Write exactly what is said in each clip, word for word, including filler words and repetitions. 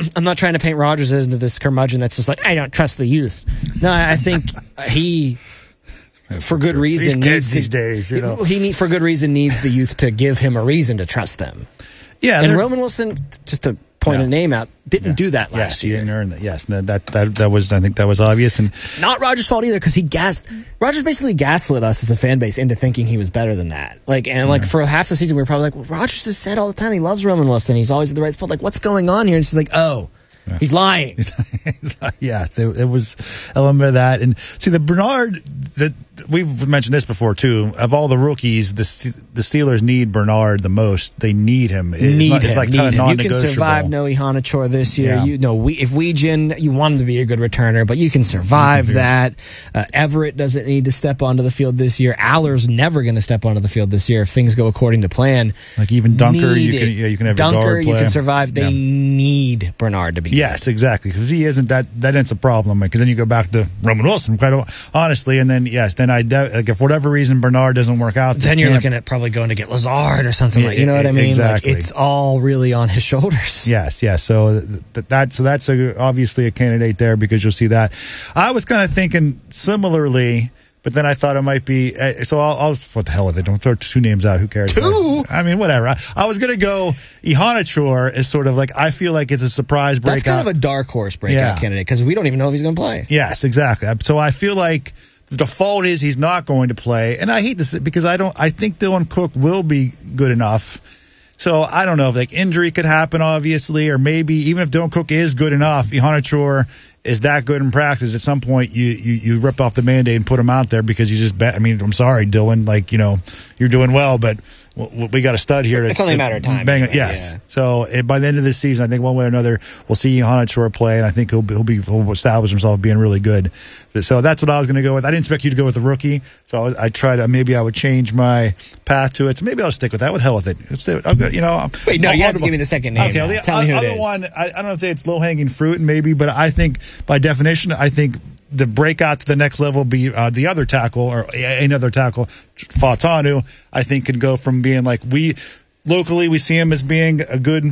I'm not trying to paint Rodgers into this curmudgeon that's just like, I don't trust the youth. No, I think he, for good reason, these needs kids these days, you know, he need, for good reason needs the youth to give him a reason to trust them. Yeah, and Roman Wilson, just to point yeah. a name out, didn't yeah. do that last yes, year. Yes, he didn't earn that. Yes, that, that that that was I think that was obvious, and not Rodgers' fault either, because he gassed. Rodgers basically gaslit us as a fan base into thinking he was better than that. Like and like yeah. for half the season, we were probably like, well, Rodgers has said all the time he loves Roman Wilson. He's always at the right spot. Like, what's going on here? And she's like, oh. Yeah. He's lying. yeah, it, it was. I remember that. And see, the Bernard, the, we've mentioned this before too. Of all the rookies, the the Steelers need Bernard the most. They need him. It, need it's him. like need kind of him. non-negotiable. You can survive Noe Hanachor this year. Yeah. You know, we, if Weegan, you want him to be a good returner, but you can survive mm-hmm. that. Uh, Everett doesn't need to step onto the field this year. Aller's never going to step onto the field this year if things go according to plan. Like even Dunker, need you can yeah, you can have Dunker, your guard play. You can survive. They yeah. need Bernard to be. Yes, good. Exactly. Because if he isn't, that that ends a problem. Because then you go back to Roman Wilson, quite honestly, and then yes, then I like if for whatever reason Bernard doesn't work out, then you're camp, looking at probably going to get Lazard or something yeah, like. You know what I mean? Exactly. Like, it's all really on his shoulders. Yes, yes. So that, that so that's a, obviously a candidate there because you'll see that. I was kind of thinking similarly. But then I thought it might be, so I'll, I'll what the hell with it? Don't throw two names out. Who cares? Two? I mean, whatever. I, I was going to go Ihanachor as sort of like, I feel like it's a surprise breakout. That's kind of a dark horse breakout yeah. candidate because we don't even know if he's going to play. Yes, exactly. So I feel like the default is he's not going to play. And I hate this because I don't, I think Dylan Cook will be good enough. So I don't know if like injury could happen, obviously, or maybe even if Dylan Cook is good enough, Ihanachor is that good in practice. At some point, you you, you rip off the Band-Aid and put him out there because he's just bad. I mean, I'm sorry, Dylan. Like, you know, you're doing well, but we got a stud here. It's only a matter of time. Bang, anyway, yes. Yeah. So by the end of this season, I think one way or another, we'll see Ihanachor play, and I think he'll be, he'll be he'll establish himself being really good. So that's what I was going to go with. I didn't expect you to go with the rookie, so I, I tried. To, maybe I would change my path to it. So maybe I'll stick with that. What the hell with it? It's, you know. Wait, no, you have to give me the second name. Okay, the, tell me who other it is. one. I, I don't know if say it's low hanging fruit, maybe, but I think by definition, I think. The breakout to the next level be uh, the other tackle or another tackle, Fautanu, I think could go from being like we locally we see him as being a good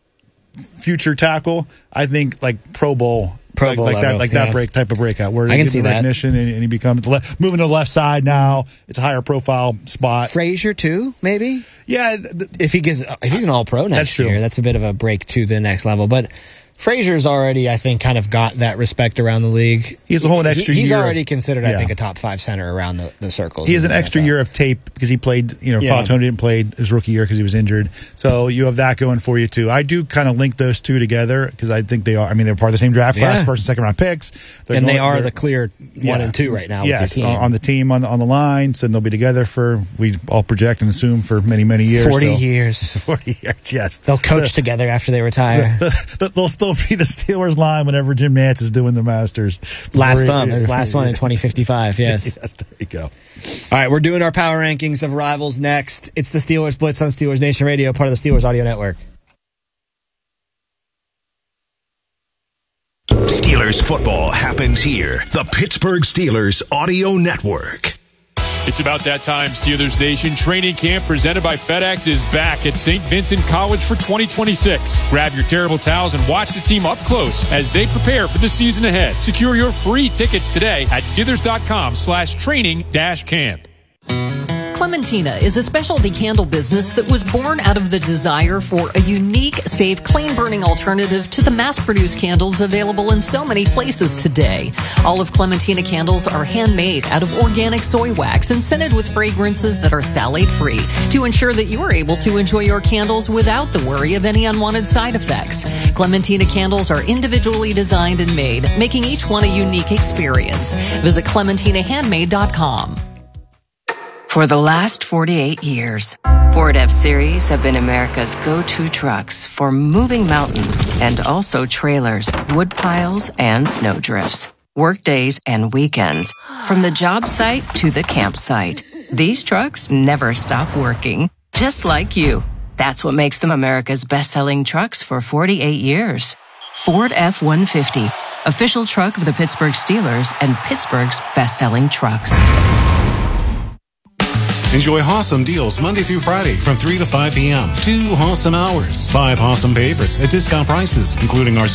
future tackle. I think like Pro Bowl, Pro like, Bowl like level, that, like yeah. that break type of breakout where I he can gets see the that. recognition and, and he becomes left, moving to the left side now. It's a higher profile spot. Frazier too, maybe. Yeah, th- if he gets if he's an All Pro next that's year, true. That's a bit of a break to the next level, but. Frazier's already, I think, kind of got that respect around the league. He's a whole extra he, he's year. He's already considered, yeah. I think, a top five center around the, the circles. He has an extra year of tape because he played, you know, yeah. Fautanu didn't play his rookie year because he was injured. So you have that going for you, too. I do kind of link those two together because I think they are, I mean, they're part of the same draft class, yeah. first and second round picks. They're and going, they are the clear yeah. one and two right now. Yes, with the team. on the team, on the, on the line. So they'll be together for, we all project and assume, for many, many years. forty so. years. forty years, yes. They'll coach the, together after they retire. The, the, they'll still be the Steelers line whenever Jim Nantz is doing the Masters. Last time, his last one in twenty fifty-five, yes. Yes, there you go. All right, we're doing our power rankings of rivals next. It's the Steelers Blitz on Steelers Nation Radio, part of the Steelers Audio Network. Steelers football happens here. The Pittsburgh Steelers Audio Network. It's about that time. Steelers Nation training camp presented by FedEx is back at Saint Vincent College for twenty twenty-six. Grab your terrible towels and watch the team up close as they prepare for the season ahead. Secure your free tickets today at Steelers.com slash training dash camp. Clementina is a specialty candle business that was born out of the desire for a unique, safe, clean-burning alternative to the mass-produced candles available in so many places today. All of Clementina candles are handmade out of organic soy wax and scented with fragrances that are phthalate-free to ensure that you are able to enjoy your candles without the worry of any unwanted side effects. Clementina candles are individually designed and made, making each one a unique experience. Visit Clementina Handmade dot com. For the last forty-eight years, Ford F-Series have been America's go-to trucks for moving mountains and also trailers, wood piles, and snow drifts. Work days and weekends, from the job site to the campsite. These trucks never stop working, just like you. That's what makes them America's best-selling trucks for forty-eight years. Ford F one fifty, official truck of the Pittsburgh Steelers and Pittsburgh's best-selling trucks. Enjoy Hossam deals Monday through Friday from three to five p.m. Two Hossam hours. Five Hossam favorites at discount prices, including our